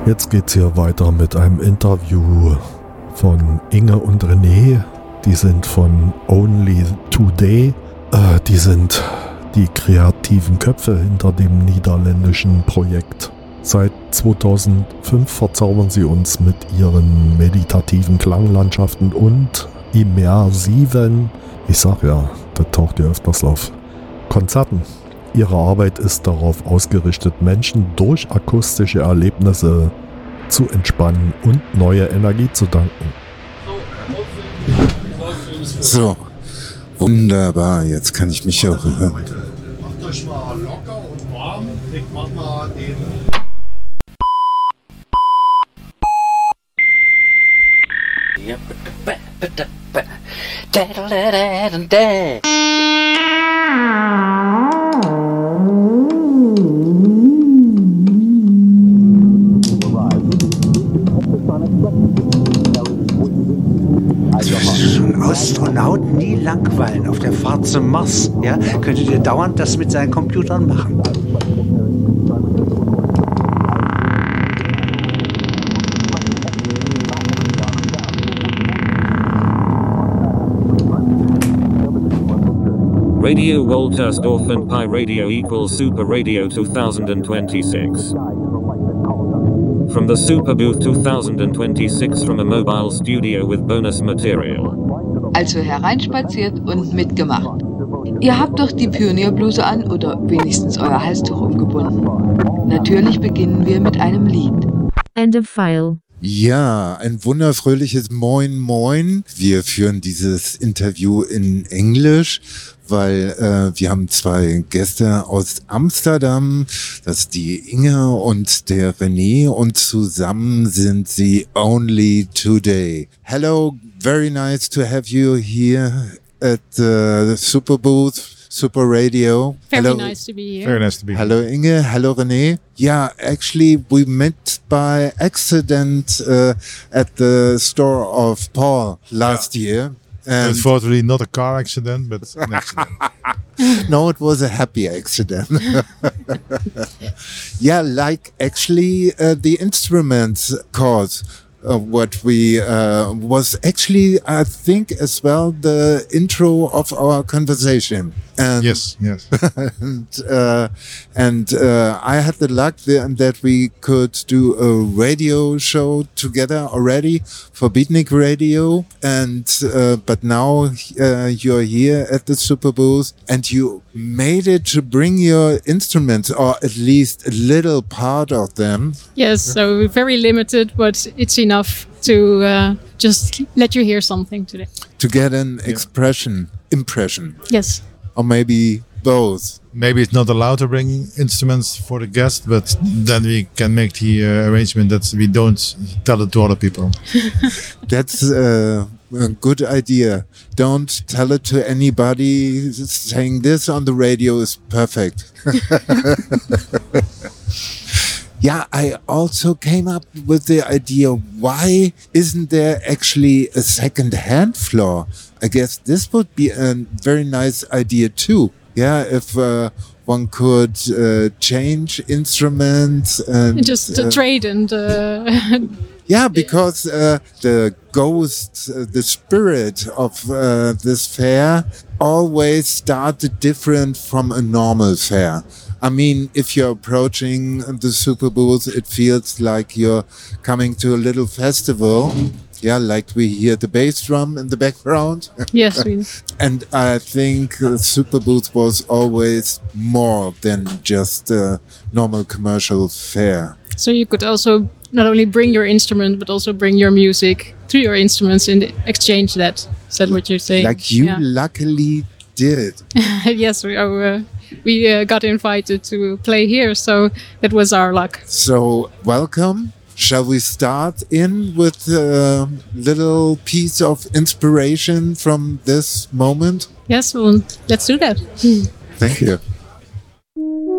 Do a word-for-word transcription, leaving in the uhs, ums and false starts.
Jetzt geht's hier weiter mit einem Interview von Inge und René. Die sind von Only Today. Äh, die sind die kreativen Köpfe hinter dem niederländischen Projekt. Seit zweitausendfünf verzaubern sie uns mit ihren meditativen Klanglandschaften und immersiven, ich sag ja, das taucht ja öfters auf, Konzerten. Ihre Arbeit ist darauf ausgerichtet, Menschen durch akustische Erlebnisse zu entspannen und neue Energie zu danken. So, wunderbar, jetzt kann ich mich auch hören. Macht euch mal locker und warm. Ich mach mal den... Schon Astronauten nie langweilen auf der Fahrt zum Mars. Ja, könntet ihr dauernd das mit seinen Computern machen. Radio Woltersdorf and Pi Radio equals Super Radio twenty twenty-six. From the Super Booth twenty twenty-six from a mobile studio with bonus material. Also hereinspaziert und mitgemacht. Ihr habt doch die Pionierbluse an oder wenigstens euer Halstuch umgebunden. Natürlich beginnen wir mit einem Lied. End of file. Ja, ein wunderfröhliches Moin Moin. Wir führen dieses Interview in Englisch, weil äh, wir haben zwei Gäste aus Amsterdam, das ist die Inge und der René, und zusammen sind sie Only Today. Hello, very nice to have you here at the Super Booth. Super Radio. Very Hello. nice to be here. Very nice to be here. Hello Inge, hello René. Yeah, actually we met by accident uh, at the store of Paul last yeah. year. And unfortunately not a car accident, but an accident. No, it was a happy accident. Yeah, like actually uh, the instruments cause uh, what we uh, was actually, I think, as well the intro of our conversation. And yes, yes. and uh, and uh, I had the luck that, that we could do a radio show together already for Beatnik Radio. And uh, but now uh, you're here at the Super Booth, and you made it to bring your instruments, or at least a little part of them. Yes, so very limited, but it's enough to uh, just let you hear something today. To get an yeah. expression, impression. Yes. Or maybe both. Maybe it's not allowed to bring instruments for the guest, but then we can make the uh, arrangement that we don't tell it to other people. That's uh, a good idea. Don't tell it to anybody. Saying this on the radio is perfect. Yeah, I also came up with the idea, why isn't there actually a second-hand floor? I guess this would be a very nice idea too. Yeah, if uh, one could uh, change instruments and just uh, trade and uh, yeah, because uh, the ghost, uh, the spirit of uh, this fair always started different from a normal fair. I mean, if you're approaching the Super Booth, it feels like you're coming to a little festival. Yeah, like we hear the bass drum in the background. Yes, we. And I think the Super Booth was always more than just a normal commercial fair. So you could also not only bring your instrument, but also bring your music to your instruments and exchange that. Is that what you're saying? Like you yeah. luckily did. Yes, we are. Uh, we uh, got invited to play here, so that was our luck. So welcome. Shall we start in with a little piece of inspiration from this moment? Yes, well, let's do that. Thank you.